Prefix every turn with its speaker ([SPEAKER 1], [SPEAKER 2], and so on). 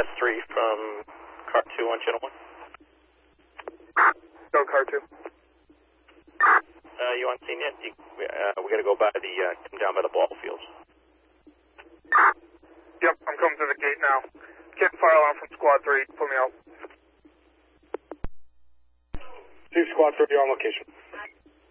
[SPEAKER 1] 3 from car 2 on channel 1.
[SPEAKER 2] Go car 2.
[SPEAKER 1] You on scene yet? We got to go by the, come down by the ball fields.
[SPEAKER 2] Yep, I'm coming to the gate now. Getting fire alarm from squad 3. Put me out.
[SPEAKER 3] Squad 3 on location.